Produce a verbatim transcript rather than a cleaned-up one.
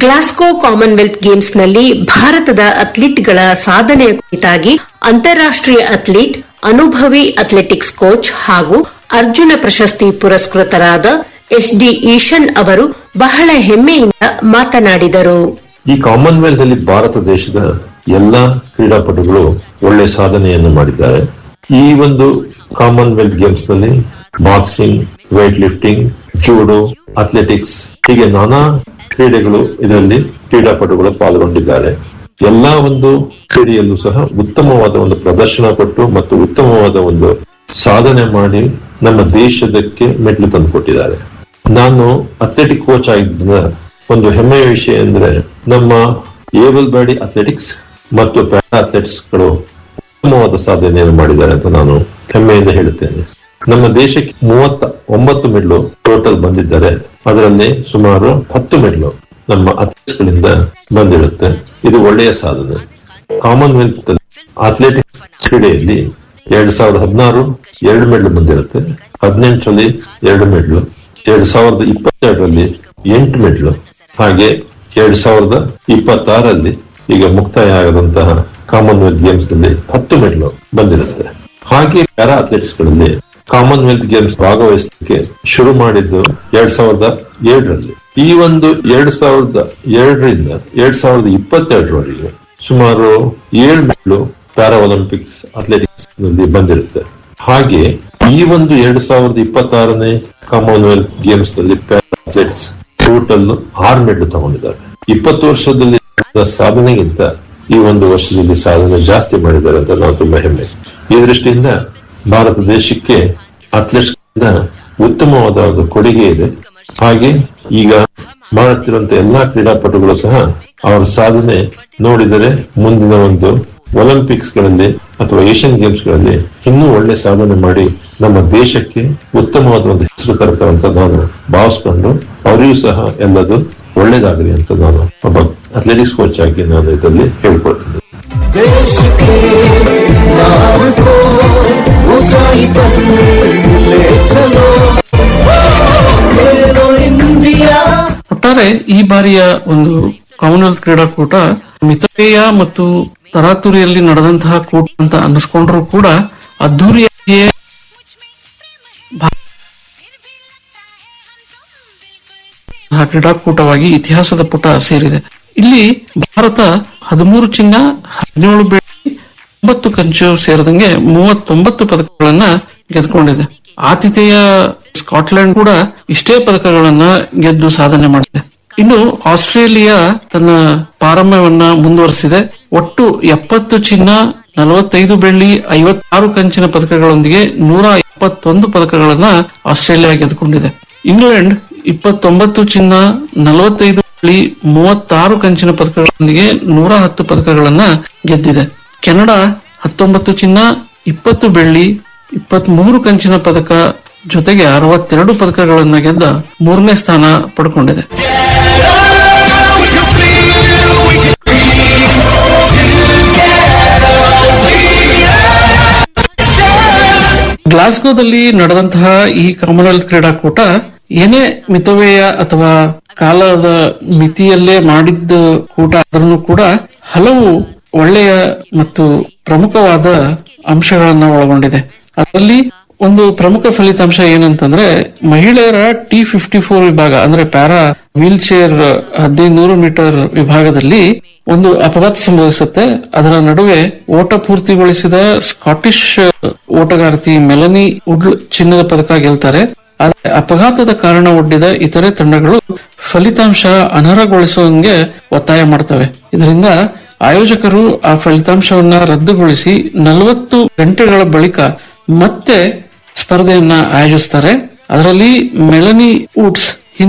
Glasgow Commonwealth ಗೇಮ್ಸ್ನಲ್ಲಿ ಭಾರತದ ಅಥ್ಲೀಟ್ಗಳ ಸಾಧನೆಯ ಕುರಿತಾಗಿ ಅಂತಾರಾಷ್ಟೀಯ ಅಥ್ಲೀಟ್, ಅನುಭವಿ ಅಥ್ಲೆಟಿಕ್ಸ್ ಕೋಚ್ ಹಾಗೂ ಅರ್ಜುನ ಪ್ರಶಸ್ತಿ ಪುರಸ್ಕೃತರಾದ ಎಸ್ ಡಿ ಈಶನ್ ಅವರು ಬಹಳ ಹೆಮ್ಮೆಯಿಂದ ಮಾತನಾಡಿದರು. ಈ ಕಾಮನ್ವೆಲ್ತ್ ಅಲ್ಲಿ ಭಾರತ ದೇಶದ ಎಲ್ಲಾ ಕ್ರೀಡಾಪಟುಗಳು ಒಳ್ಳೆ ಸಾಧನೆಯನ್ನು ಮಾಡಿದ್ದಾರೆ. ಈ ಒಂದು ಕಾಮನ್ವೆಲ್ತ್ ಗೇಮ್ಸ್ ನಲ್ಲಿ boxing, weight lifting, judo, athletics ಹೀಗೆ ನಾನಾ ಕ್ರೀಡೆಗಳು ಇದರಲ್ಲಿ ಕ್ರೀಡಾಪಟುಗಳು ಪಾಲ್ಗೊಂಡಿದ್ದಾರೆ. ಎಲ್ಲಾ ಒಂದು ಕ್ರೀಡೆಯಲ್ಲೂ ಸಹ ಉತ್ತಮವಾದ ಒಂದು ಪ್ರದರ್ಶನ ಕೊಟ್ಟು ಮತ್ತು ಉತ್ತಮವಾದ ಒಂದು ಸಾಧನೆ ಮಾಡಿ ನಮ್ಮ ದೇಶದಕ್ಕೆ ಮೆಟ್ಲು ತಂದುಕೊಟ್ಟಿದ್ದಾರೆ. ನಾನು ಅಥ್ಲೆಟಿಕ್ ಕೋಚ್ ಆಗಿದ್ದ ಒಂದು ಹೆಮ್ಮೆಯ ವಿಷಯ ಅಂದ್ರೆ ನಮ್ಮ ಏಬಲ್ ಬಾಡಿ ಅಥ್ಲೆಟಿಕ್ಸ್ ಮತ್ತು ಪ್ಯಾರಾ ಅಥ್ಲೆಟ್ಸ್ ಗಳು ಉತ್ತಮವಾದ ಸಾಧನೆಯನ್ನು ಮಾಡಿದ್ದಾರೆ ಅಂತ ನಾನು ಹೆಮ್ಮೆಯಿಂದ ಹೇಳುತ್ತೇನೆ. ನಮ್ಮ ದೇಶಕ್ಕೆ ಮೂವತ್ತ ಒಂಬತ್ತು ಮೆಡ್ಲು ಟೋಟಲ್ ಬಂದಿದ್ದಾರೆ. ಅದರಲ್ಲಿ ಸುಮಾರು ಹತ್ತು ಮೆಡ್ಲು ನಮ್ಮ ಅಥ್ಲೆಟ್ಸ್ ಗಳಿಂದ ಬಂದಿರುತ್ತೆ. ಇದು ಒಳ್ಳೆಯ ಸಾಧನೆ. ಕಾಮನ್ವೆಲ್ತ್ ಅಥ್ಲೆಟಿಕ್ಸ್ ಕ್ರೀಡೆಯಲ್ಲಿ ಎರಡ್ ಸಾವಿರದ ಹದಿನಾರು ಎರಡು ಮೆಡ್ಲು ಬಂದಿರುತ್ತೆ. ಹದಿನೆಂಟರಲ್ಲಿ ಎರಡು ಮೆಡ್ಲು, ಎರಡ್ ಸಾವಿರದ ಇಪ್ಪತ್ತೆರಡರಲ್ಲಿ ಎಂಟು ಮೆಡ್ಲು, ಹಾಗೆ ಎರಡ್ ಸಾವಿರದ ಇಪ್ಪತ್ತಾರಲ್ಲಿ ಈಗ ಮುಕ್ತಾಯ ಆಗದಂತಹ ಕಾಮನ್ವೆಲ್ತ್ ಗೇಮ್ಸ್ ನಲ್ಲಿ ಹತ್ತು ಮೆಡ್ಲು ಬಂದಿರುತ್ತೆ. ಹಾಗೆ ಪ್ಯಾರಾ ಅಥ್ಲೆಟಿಕ್ಸ್ ಗಳಲ್ಲಿ ಕಾಮನ್ವೆಲ್ತ್ ಗೇಮ್ಸ್ ಭಾಗವಹಿಸಲಿಕ್ಕೆ ಶುರು ಮಾಡಿದ್ದು ಎರಡ್ ಸಾವಿರದ ಏಳರಲ್ಲಿ. ಈ ಒಂದು ಎರಡ್ ಸಾವಿರದ ಏಳರಿಂದ ಎರಡ್ ಸಾವಿರದ ಇಪ್ಪತ್ತೆರಡರವರೆಗೆ ಸುಮಾರು ಏಳು ಮೆಡ್ಲು ಪ್ಯಾರಾ ಒಲಿಂಪಿಕ್ಸ್ ಅಥ್ಲೆಟಿಕ್ಸ್ ನಲ್ಲಿ ಬಂದಿರುತ್ತೆ. ಹಾಗೆ ಈ ಒಂದು ಎರಡ್ ಸಾವಿರದ ಇಪ್ಪತ್ತಾರನೇ ಕಾಮನ್ವೆಲ್ತ್ ಗೇಮ್ಸ್ ನಲ್ಲಿ ಪ್ಯಾರಾ ಅಥ್ಲೆಟ್ಸ್ ಟೋಟಲ್ ಆರು ಮೆಡ್ಲು ತಗೊಂಡಿದ್ದಾರೆ. ಇಪ್ಪತ್ತು ವರ್ಷದಲ್ಲಿ ಸಾಧನೆಗಿಂತ ಈ ಒಂದು ವರ್ಷದಲ್ಲಿ ಸಾಧನೆ ಜಾಸ್ತಿ ಮಾಡಿದ್ದಾರೆ ಅಂತ ನಾವು ತುಂಬಾ ಹೆಮ್ಮೆ. ಈ ದೃಷ್ಟಿಯಿಂದ ಭಾರತ ದೇಶಕ್ಕೆ ಅಥ್ಲೆಟ್ಸ್ ಉತ್ತಮವಾದ ಒಂದು ಕೊಡುಗೆ ಇದೆ. ಹಾಗೆ ಈಗ ಮಾಡುತ್ತಿರುವಂತಹ ಎಲ್ಲಾ ಕ್ರೀಡಾಪಟುಗಳು ಸಹ ಅವರ ಸಾಧನೆ ನೋಡಿದರೆ ಮುಂದಿನ ಒಂದು ಒಲಿಂಪಿಕ್ಸ್ ಗಳಲ್ಲಿ ಅಥವಾ ಏಷ್ಯನ್ ಗೇಮ್ಸ್ ಗಳಲ್ಲಿ ಇನ್ನೂ ಒಳ್ಳೆ ಸಾಧನೆ ಮಾಡಿ ನಮ್ಮ ದೇಶಕ್ಕೆ ಉತ್ತಮವಾದ ಒಂದು ಹೆಸರು ತರ್ತಾರೆ ಅಂತ ನಾನು ಭಾವಿಸ್ಕೊಂಡು ಅವರಿಗೂ ಸಹ ಎಲ್ಲದು ಒಳ್ಳೇದಾಗಲಿ ಅಂತ ನಾನು ಒಬ್ಬ ಅಥ್ಲೆಟಿಕ್ಸ್ ಕೋಚ್ ಆಗಿ ನಾನು ಇದರಲ್ಲಿ ಹೇಳ್ಕೊಳ್ತೀನಿ. ಒಟ್ಟಾರೆ ಈ ಬಾರಿಯ ಒಂದು ಕಾಮನ್ವೆಲ್ತ್ ಕ್ರೀಡಾಕೂಟ ಮಿತವ್ಯಯ ಮತ್ತು ತರಾತುರಿಯಲ್ಲಿ ನಡೆದಂತಹ ಕೂಟ ಅಂತ ಅನ್ನಿಸ್ಕೊಂಡ್ರು ಕೂಡ ಅದ್ದೂರಿಯಾಗಿಯೇ ಕ್ರೀಡಾಕೂಟವಾಗಿ ಇತಿಹಾಸದ ಪುಟ ಸೇರಿದೆ. ಇಲ್ಲಿ ಭಾರತ ಹದಿಮೂರು ಚಿನ್ನ, ಹದಿನೇಳು ಬೆಳ್ಳಿ, ಒಂಬತ್ತು ಕಂಚು ಸೇರಿದಂಗೆ ಮೂವತ್ತೊಂಬತ್ತು ಪದಕಗಳನ್ನ ಗೆದ್ದುಕೊಂಡಿದೆ. ಆತಿಥೇಯ ಸ್ಕಾಟ್ಲೆಂಡ್ ಕೂಡ ಇಷ್ಟೇ ಪದಕಗಳನ್ನ ಗೆದ್ದು ಸಾಧನೆ ಮಾಡಿದೆ. ಇನ್ನು ಆಸ್ಟ್ರೇಲಿಯಾ ತನ್ನ ಪಾರಮ್ಯವನ್ನ ಮುಂದುವರೆಸಿದೆ. ಒಟ್ಟು ಎಪ್ಪತ್ತು ಚಿನ್ನ, ನಲವತ್ತೈದು ಬೆಳ್ಳಿ, ಐವತ್ತಾರು ಕಂಚಿನ ಪದಕಗಳೊಂದಿಗೆ ನೂರ ಎಪ್ಪತ್ತೊಂದು ಪದಕಗಳನ್ನ ಆಸ್ಟ್ರೇಲಿಯಾ ಗೆದ್ದುಕೊಂಡಿದೆ. ಇಂಗ್ಲೆಂಡ್ ಇಪ್ಪತ್ತೊಂಬತ್ತು ಚಿನ್ನ, ನಲವತ್ತೈದು ಬೆಳ್ಳಿ, ಮೂವತ್ತಾರು ಕಂಚಿನ ಪದಕಗಳೊಂದಿಗೆ ನೂರ ಹತ್ತು ಪದಕಗಳನ್ನ ಗೆದ್ದಿದೆ. ಕೆನಡಾ ಹತ್ತೊಂಬತ್ತು ಚಿನ್ನ, ಇಪ್ಪತ್ತು ಬೆಳ್ಳಿ, ಇಪ್ಪತ್ತ್ ಮೂರು ಕಂಚಿನ ಪದಕ ಜೊತೆಗೆ ಅರವತ್ತೆರಡು ಪದಕಗಳನ್ನ ಗೆದ್ದ ಮೂರನೇ ಸ್ಥಾನ ಪಡ್ಕೊಂಡಿದೆ. ಗ್ಲಾಸ್ಗೋದಲ್ಲಿ ನಡೆದಂತಹ ಈ ಕಾಮನ್ವೆಲ್ತ್ ಕ್ರೀಡಾಕೂಟ ಏನೇ ಮಿತವ್ಯಯ ಅಥವಾ ಕಾಲದ ಮಿತಿಯಲ್ಲೇ ಮಾಡಿದ್ದ ಕೂಟ ಆದ್ರೂ ಕೂಡ ಹಲವು ಒಳ್ಳೆಯ ಮತ್ತು ಪ್ರಮುಖವಾದ ಅಂಶಗಳನ್ನ ಒಳಗೊಂಡಿದೆ. ಅದರಲ್ಲಿ ಒಂದು ಪ್ರಮುಖ ಫಲಿತಾಂಶ ಏನಂತಂದ್ರೆ ಮಹಿಳೆಯರ ಟಿ ಫಿಫ್ಟಿ ಫೋರ್ ವಿಭಾಗ ಅಂದ್ರೆ ಪ್ಯಾರಾ ವೀಲ್ ಚೇರ್ ಹದಿನೈದು ಮೀಟರ್ ವಿಭಾಗದಲ್ಲಿ ಒಂದು ಅಪಘಾತ ಸಂಭವಿಸುತ್ತೆ. ಅದರ ನಡುವೆ ಓಟ ಪೂರ್ತಿಗೊಳಿಸಿದ ಸ್ಕಾಟಿಷ್ ಓಟಗಾರ್ತಿ ಮೆಲನಿ ವುಡ್ ಚಿನ್ನದ ಪದಕ ಗೆಲ್ತಾರೆ. ಆದರೆ ಅಪಘಾತದ ಕಾರಣ ಒಡ್ಡಿದ ಇತರೆ ತಂಡಗಳು ಫಲಿತಾಂಶ ಅನರ್ಹಗೊಳಿಸುವಂಗೆ ಒತ್ತಾಯ ಮಾಡ್ತವೆ. ಇದರಿಂದ ಆಯೋಜಕರು ಆ ಫಲಿತಾಂಶವನ್ನ ರದ್ದುಗೊಳಿಸಿ ನಲವತ್ತು ಗಂಟೆಗಳ ಬಳಿಕ ಮತ್ತೆ ಸ್ಪರ್ಧೆಯನ್ನ ಆಯೋಜಿಸ್ತಾರೆ. ಅದರಲ್ಲಿ ಮೆಲನಿ ವುಡ್ಸ್